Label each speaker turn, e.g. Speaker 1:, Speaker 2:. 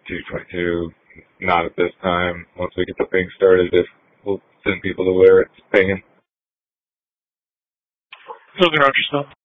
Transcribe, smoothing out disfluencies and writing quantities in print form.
Speaker 1: 222, not at this time. Once we get the thing started, if we'll send people to where it's paying.
Speaker 2: Okay, Roger, so.